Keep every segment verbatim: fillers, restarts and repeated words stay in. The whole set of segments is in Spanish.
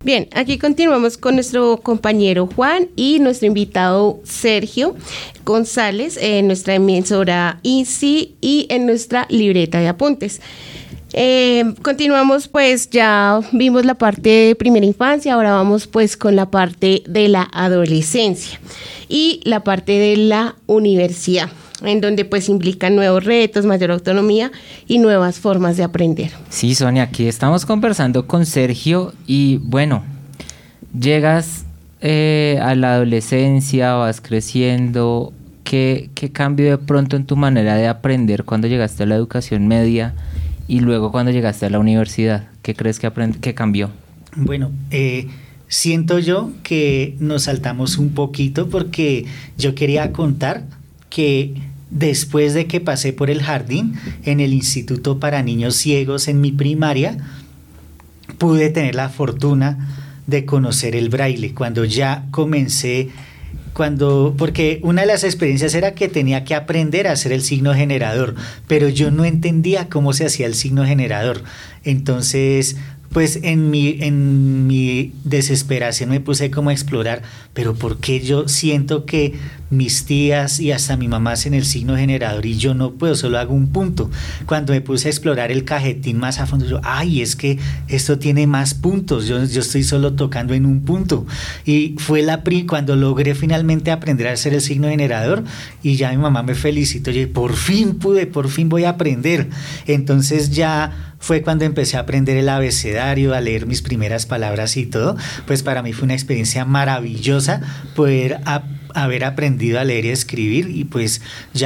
Bien, aquí continuamos con nuestro compañero Juan y nuestro invitado Sergio González en nuestra emisora Easy y en nuestra libreta de apuntes. Eh, continuamos, pues ya vimos la parte de primera infancia, ahora vamos pues con la parte de la adolescencia y la parte de la universidad, en donde pues implican nuevos retos, mayor autonomía y nuevas formas de aprender. Sí, Sonia, aquí estamos conversando con Sergio y bueno, llegas eh, a la adolescencia, vas creciendo. ¿Qué, qué cambió de pronto en tu manera de aprender cuando llegaste a la educación media y luego cuando llegaste a la universidad? ¿Qué crees que, aprend- que cambió? Bueno, eh, siento yo que nos saltamos un poquito porque yo quería contar que después de que pasé por el jardín en el Instituto para Niños Ciegos en mi primaria, pude tener la fortuna de conocer el braille. Cuando ya comencé, cuando, porque una de las experiencias era que tenía que aprender a hacer el signo generador, pero yo no entendía cómo se hacía el signo generador. Entonces, pues en mi, en mi desesperación me puse como a explorar, pero ¿por qué yo siento que mis tías y hasta mi mamá hacen el signo generador y yo no puedo, solo hago un punto? Cuando me puse a explorar el cajetín más a fondo, yo, ay, es que esto tiene más puntos, yo, yo estoy solo tocando en un punto. Y fue la pri cuando logré finalmente aprender a hacer el signo generador y ya mi mamá me felicitó, y por fin pude, por fin voy a aprender. Entonces ya fue cuando empecé a aprender el abecedario, a leer mis primeras palabras y todo. Pues para mí fue una experiencia maravillosa poder a, haber aprendido a leer y a escribir. Y pues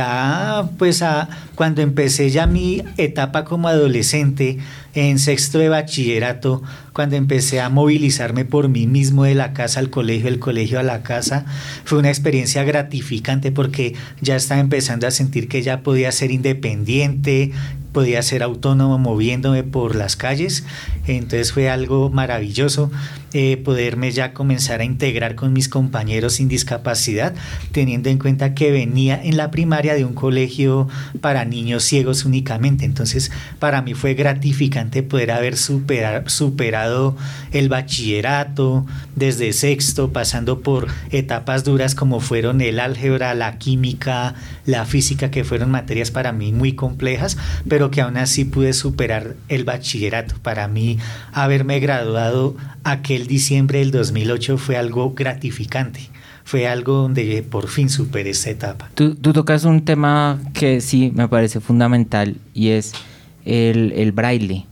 ya pues a, cuando empecé ya mi etapa como adolescente en sexto de bachillerato, cuando empecé a movilizarme por mí mismo de la casa al colegio, del colegio a la casa, fue una experiencia gratificante porque ya estaba empezando a sentir que ya podía ser independiente, podía ser autónomo moviéndome por las calles. Entonces fue algo maravilloso eh, poderme ya comenzar a integrar con mis compañeros sin discapacidad, teniendo en cuenta que venía en la primaria de un colegio para niños ciegos únicamente. Entonces para mí fue gratificante poder haber superar, superado el bachillerato desde sexto, pasando por etapas duras como fueron el álgebra, la química, la física, que fueron materias para mí muy complejas, pero pero que aún así pude superar el bachillerato. Para mí, haberme graduado aquel diciembre del dos mil ocho fue algo gratificante. Fue algo donde por fin superé esta etapa. Tú, tú tocas un tema que sí me parece fundamental y es el, el braille.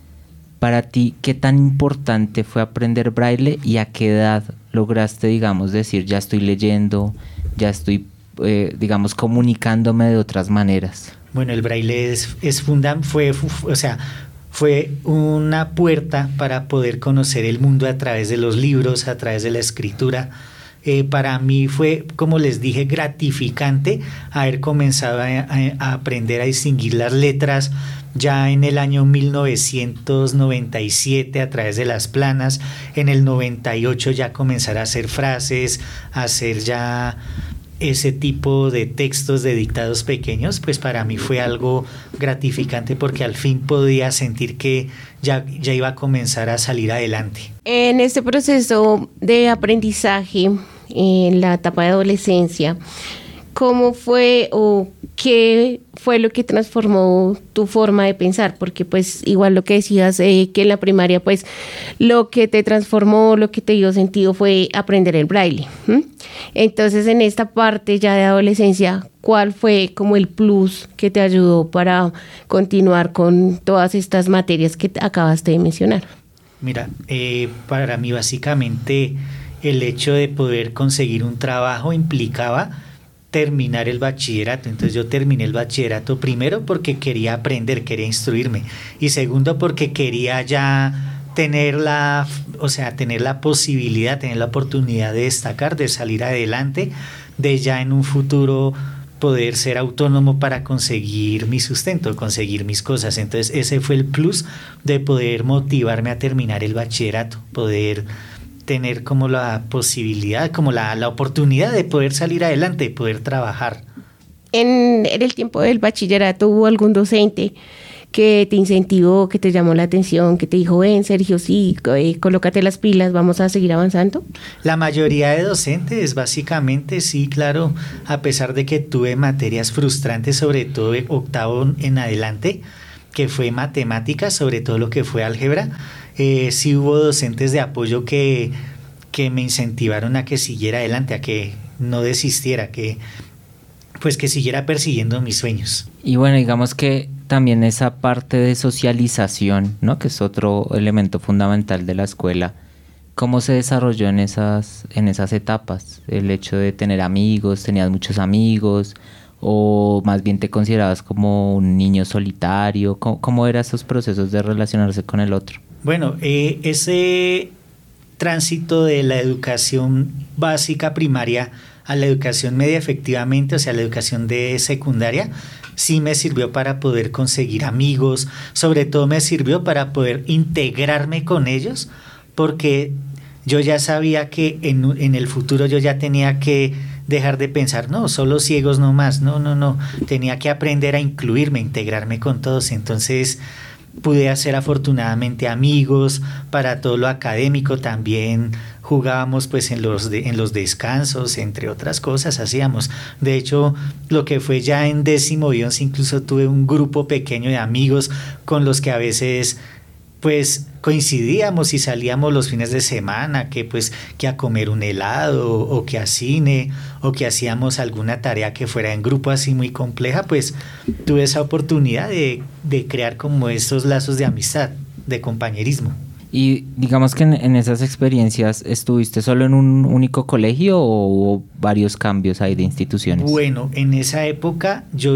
Para ti, ¿qué tan importante fue aprender braille y a qué edad lograste, digamos, decir, ya estoy leyendo, ya estoy, eh, digamos, comunicándome de otras maneras? Bueno, el braille es, es funda, fue, o sea, fue una puerta para poder conocer el mundo a través de los libros, a través de la escritura. Eh, para mí fue, como les dije, gratificante haber comenzado a, a, a aprender a distinguir las letras ya en el año mil novecientos noventa y siete a través de las planas. En el noventa y ocho ya comenzar a hacer frases, a hacer ya ese tipo de textos de dictados pequeños. Pues para mí fue algo gratificante porque al fin podía sentir que ya, ya iba a comenzar a salir adelante. En este proceso de aprendizaje, en la etapa de adolescencia, ¿cómo fue o qué fue lo que transformó tu forma de pensar? Porque pues igual lo que decías, eh, que en la primaria pues lo que te transformó, lo que te dio sentido fue aprender el braille. ¿Mm? Entonces en esta parte ya de adolescencia, ¿cuál fue como el plus que te ayudó para continuar con todas estas materias que acabaste de mencionar? Mira, eh, para mí básicamente el hecho de poder conseguir un trabajo implicaba terminar el bachillerato. Entonces yo terminé el bachillerato primero porque quería aprender, quería instruirme, y segundo porque quería ya tener la, o sea, tener la posibilidad, tener la oportunidad de destacar, de salir adelante, de ya en un futuro poder ser autónomo para conseguir mi sustento, conseguir mis cosas. Entonces ese fue el plus de poder motivarme a terminar el bachillerato, poder tener como la posibilidad, como la, la oportunidad de poder salir adelante, de poder trabajar. En, en el tiempo del bachillerato, ¿hubo algún docente que te incentivó, que te llamó la atención, que te dijo, ven Sergio, sí, eh, colócate las pilas, vamos a seguir avanzando? La mayoría de docentes, básicamente, sí, claro, a pesar de que tuve materias frustrantes, sobre todo de octavo en adelante, que fue matemáticas, sobre todo lo que fue álgebra, eh, sí hubo docentes de apoyo que, que me incentivaron a que siguiera adelante, a que no desistiera, que pues que siguiera persiguiendo mis sueños. Y bueno, digamos que también esa parte de socialización, ¿no? Que es otro elemento fundamental de la escuela. ¿Cómo se desarrolló en esas, en esas etapas? El hecho de tener amigos, ¿tenías muchos amigos? ¿O más bien te considerabas como un niño solitario? ¿Cómo, cómo eran esos procesos de relacionarse con el otro? Bueno, eh, ese tránsito de la educación básica primaria a la educación media, efectivamente, o sea, la educación de secundaria, sí me sirvió para poder conseguir amigos, sobre todo me sirvió para poder integrarme con ellos, porque yo ya sabía que en, en el futuro yo ya tenía que dejar de pensar, no, solo ciegos no más, no, no, no, tenía que aprender a incluirme, integrarme con todos. Entonces pude hacer afortunadamente amigos para todo lo académico. También jugábamos pues en los, de, en los descansos, entre otras cosas hacíamos. De hecho, lo que fue ya en décimo y once, incluso tuve un grupo pequeño de amigos con los que a veces pues coincidíamos y salíamos los fines de semana, que pues que a comer un helado o que a cine o que hacíamos alguna tarea que fuera en grupo así muy compleja. Pues tuve esa oportunidad de, de crear como esos lazos de amistad, de compañerismo. Y digamos que en, en esas experiencias, ¿estuviste solo en un único colegio o hubo varios cambios ahí de instituciones? Bueno, en esa época yo,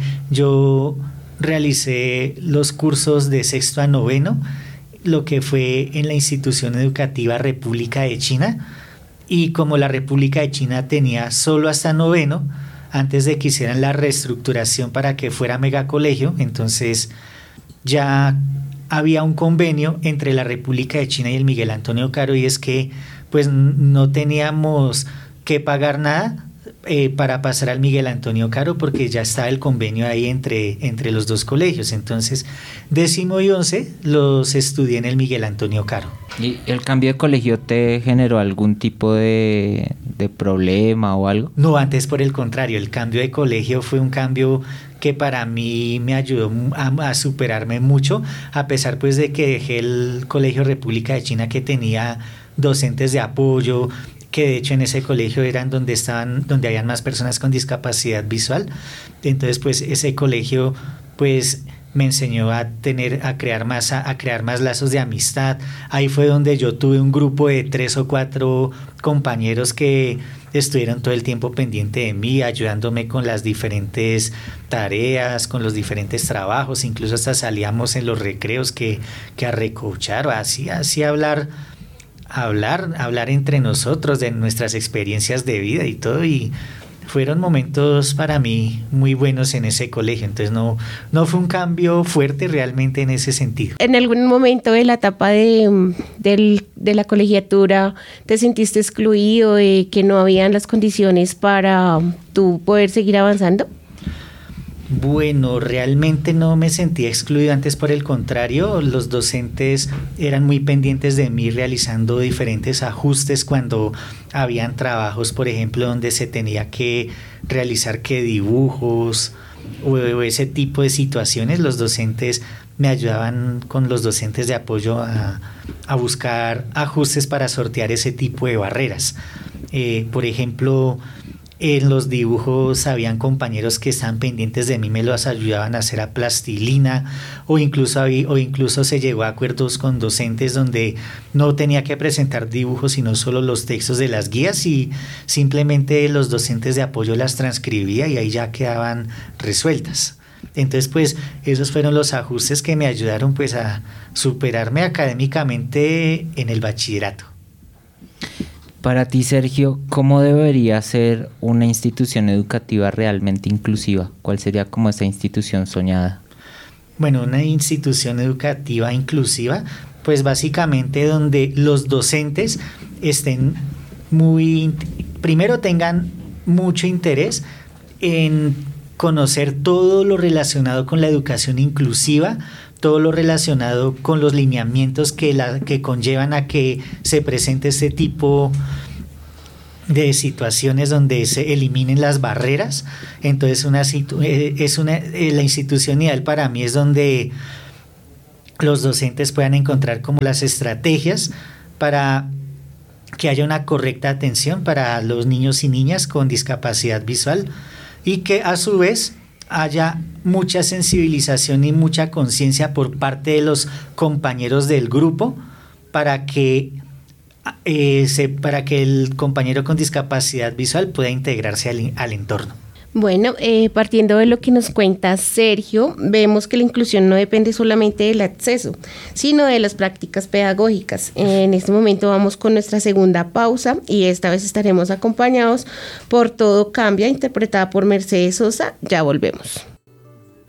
yo realicé los cursos de sexto a noveno, lo que fue en la institución educativa República de China, y como la República de China tenía solo hasta noveno, antes de que hicieran la reestructuración para que fuera megacolegio, entonces ya había un convenio entre la República de China y el Miguel Antonio Caro, y es que pues no teníamos que pagar nada eh, para pasar al Miguel Antonio Caro, porque ya estaba el convenio ahí entre, entre los dos colegios. Entonces décimo y once los estudié en el Miguel Antonio Caro. ¿Y el cambio de colegio te generó algún tipo de, de problema o algo? No, antes por el contrario, el cambio de colegio fue un cambio que para mí me ayudó a, a superarme mucho, a pesar pues de que dejé el Colegio República de China, que tenía docentes de apoyo, que de hecho en ese colegio eran donde estaban, donde habían más personas con discapacidad visual. Entonces pues ese colegio pues me enseñó a tener, a crear más, a, a crear más lazos de amistad. Ahí fue donde yo tuve un grupo de tres o cuatro compañeros que estuvieron todo el tiempo pendiente de mí, ayudándome con las diferentes tareas, con los diferentes trabajos, incluso hasta salíamos en los recreos que, que a recoachar, así, así hablar, hablar, hablar entre nosotros de nuestras experiencias de vida y todo, y fueron momentos para mí muy buenos en ese colegio. Entonces no, no fue un cambio fuerte realmente en ese sentido. ¿En algún momento de la etapa de, de, de la colegiatura te sentiste excluido, de que no habían las condiciones para tú poder seguir avanzando? Bueno, realmente no me sentí excluido, antes por el contrario, los docentes eran muy pendientes de mí, realizando diferentes ajustes cuando habían trabajos, por ejemplo, donde se tenía que realizar que dibujos o, o ese tipo de situaciones. Los docentes me ayudaban con los docentes de apoyo a, a buscar ajustes para sortear ese tipo de barreras. Eh, por ejemplo, en los dibujos habían compañeros que estaban pendientes de mí, me los ayudaban a hacer a plastilina, o incluso, había, o incluso se llegó a acuerdos con docentes donde no tenía que presentar dibujos, sino solo los textos de las guías, y simplemente los docentes de apoyo las transcribía y ahí ya quedaban resueltas. Entonces pues esos fueron los ajustes que me ayudaron pues a superarme académicamente en el bachillerato. Para ti, Sergio, ¿cómo debería ser una institución educativa realmente inclusiva? ¿Cuál sería como esa institución soñada? Bueno, una institución educativa inclusiva, pues básicamente donde los docentes estén muy, primero tengan mucho interés en conocer todo lo relacionado con la educación inclusiva, todo lo relacionado con los lineamientos que, la, que conllevan a que se presente este tipo de situaciones donde se eliminen las barreras. Entonces una, es una, la institución ideal para mí es donde los docentes puedan encontrar como las estrategias para que haya una correcta atención para los niños y niñas con discapacidad visual y que a su vez haya mucha sensibilización y mucha conciencia por parte de los compañeros del grupo para que, eh, se, para que el compañero con discapacidad visual pueda integrarse al, al entorno. Bueno, eh, partiendo de lo que nos cuenta Sergio, vemos que la inclusión no depende solamente del acceso, sino de las prácticas pedagógicas. En este momento vamos con nuestra segunda pausa y esta vez estaremos acompañados por Todo Cambia, interpretada por Mercedes Sosa. Ya volvemos.